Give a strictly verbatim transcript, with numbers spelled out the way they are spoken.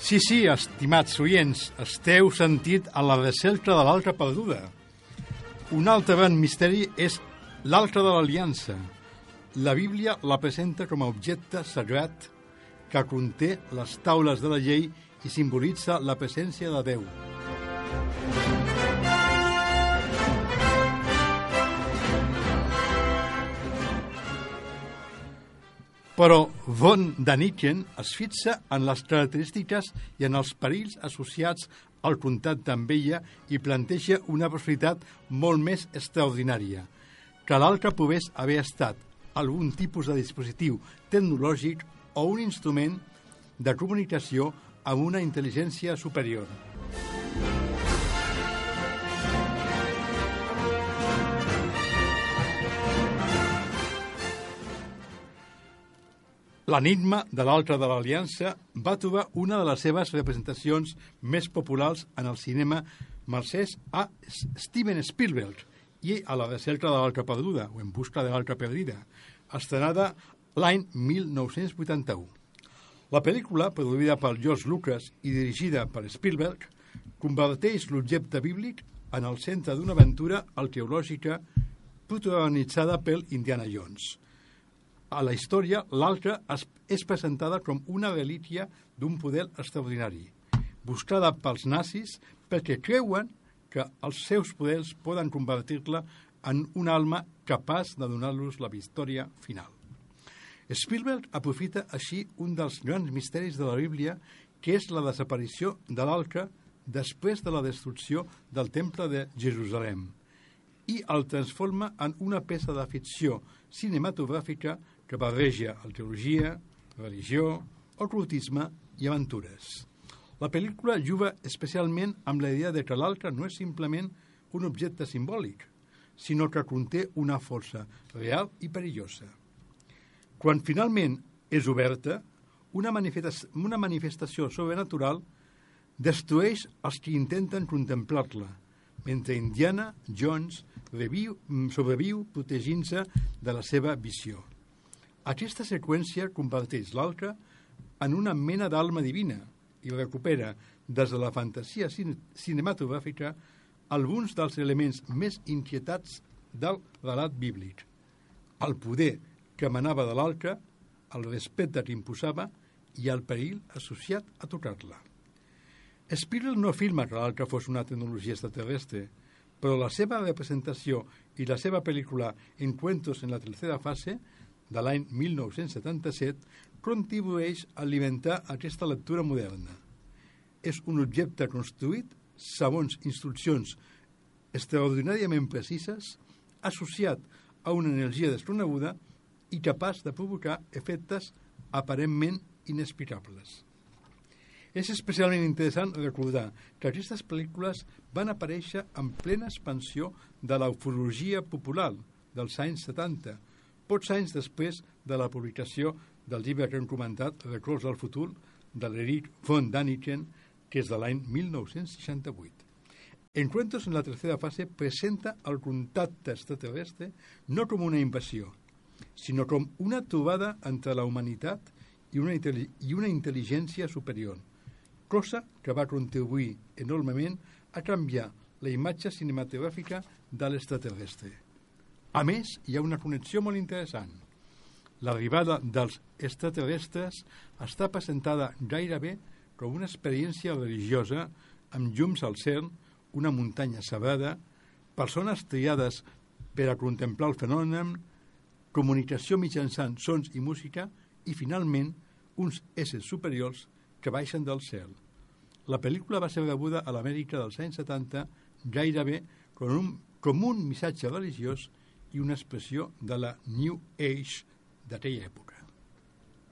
Sí, sí, estimats oients, esteu sentit a la recerca de l'Arca perduda. Un altre gran misteri és l'Arca de l'Aliança. La Bíblia la presenta com a objecte sagrat que conté les taules de la llei i simbolitza la presència de Déu. Però von Däniken es fixa en les característiques i en els perills associats al contacte amb ella i planteja una possibilitat molt més extraordinària, que l'Arca pogués haver estat algun tipus de dispositiu tecnològic o un instrument de comunicació amb una intel·ligència superior. L'enigma de l'Arca de l'Aliança va trobar una de les seves representacions més populars en el cinema mercès a Steven Spielberg i a la recerca de l'Arca perduda, o En busca de l'Arca perdida, estrenada l'any mil nou-cents vuitanta-u. La pel·lícula, produïda per George Lucas i dirigida per Spielberg, converteix l'objecte bíblic en el centre d'una aventura arqueològica protagonitzada pel Indiana Jones. A la història, l'Arca és presentada com una relíquia d'un poder extraordinari, buscada pels nazis perquè creuen que els seus poders poden convertir-la en una alma capaç de donar-los la victòria final. Spielberg aprofita així un dels grans misteris de la Bíblia, que és la desaparició de l'Arca després de la destrucció del Temple de Jerusalem, i el transforma en una peça de ficció cinematogràfica que barreja arqueologia, religió, ocultisme i aventures. La pel·lícula juga especialment amb la idea de que l'Arca no és simplement un objecte simbòlic, sinó que conté una força real i perillosa. Quan finalment és oberta, una manifestació, una manifestació sobrenatural destrueix els que intenten contemplar-la, mentre Indiana Jones reviu, sobreviu protegint-se de la seva visió. Aquesta seqüència converteix l'Arca en una mena d'alma divina i recupera, des de la fantasia cinematogràfica, alguns dels elements més inquietats del relat bíblic. El poder que emanava de l'Arca, el respecte que imposava i el perill associat a tocar-la. Spielberg no afirma que l'Arca fos una tecnologia extraterrestre, però la seva representació i la seva pel·lícula Encuentros en la tercera fase, de l'any mil nou-cents setanta-set, contribueix a alimentar aquesta lectura moderna. És un objecte construït segons instruccions extraordinàriament precises, associat a una energia desconeguda i capaç de provocar efectes aparentment inexplicables. És especialment interessant recordar que aquestes pel·lícules van aparèixer en plena expansió de la ufologia popular dels anys setanta, pocs anys després de la publicació del llibre que hem comentat, Records del futur, de l'Erich von Däniken, que és de l'any mil nou-cents seixanta-vuit. Encuentros en la tercera fase presenta el contacte extraterrestre no com una invasió, sinó com una trobada entre la humanitat i una, i una intel·ligència superior, cosa que va contribuir enormement a canviar la imatge cinematogràfica de l'extraterrestre. A més, hi ha una connexió molt interessant. L'arribada dels extraterrestres està presentada gairebé com una experiència religiosa amb llums al cel, una muntanya sagrada, persones triades per a contemplar el fenomen, comunicació mitjançant sons i música i, finalment, uns éssers superiors que baixen del cel. La pel·lícula va ser rebuda a l'Amèrica dels anys setanta gairebé com un, com un missatge religiós i una expressió de la New Age d'aquella època.